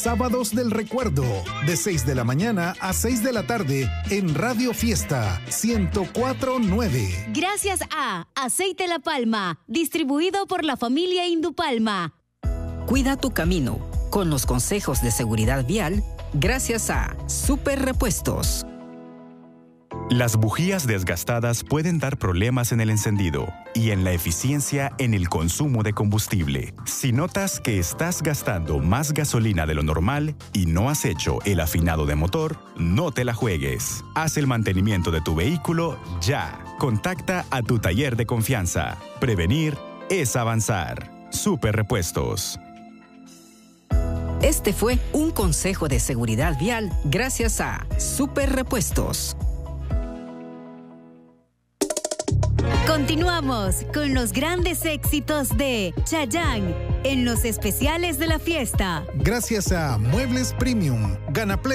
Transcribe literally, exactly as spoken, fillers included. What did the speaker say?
Sábados del Recuerdo, de seis de la mañana a seis de la tarde en Radio Fiesta ciento cuatro punto nueve. Gracias a Aceite La Palma, distribuido por la familia Indupalma. Cuida tu camino con los consejos de seguridad vial gracias a Super Repuestos. Las bujías desgastadas pueden dar problemas en el encendido y en la eficiencia en el consumo de combustible. Si notas que estás gastando más gasolina de lo normal y no has hecho el afinado de motor, no te la juegues. Haz el mantenimiento de tu vehículo ya. Contacta a tu taller de confianza. Prevenir es avanzar. Super Repuestos. Este fue un consejo de seguridad vial gracias a Super Repuestos. Continuamos con los grandes éxitos de Chayanne en los especiales de la fiesta. Gracias a Muebles Premium, Gana Play.